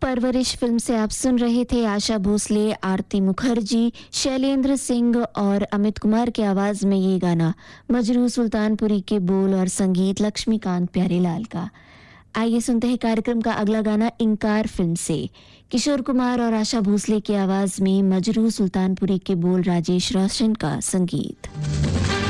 परवरिश फिल्म से आप सुन रहे थे आशा भोसले, आरती मुखर्जी, शैलेंद्र सिंह और अमित कुमार की आवाज में ये गाना। मजरू सुल्तानपुरी के बोल और संगीत लक्ष्मीकांत प्यारेलाल का। आइए सुनते हैं कार्यक्रम का अगला गाना इंकार फिल्म से। किशोर कुमार और आशा भोसले की आवाज में मजरू सुल्तानपुरी के बोल, राजेश रोशन का संगीत।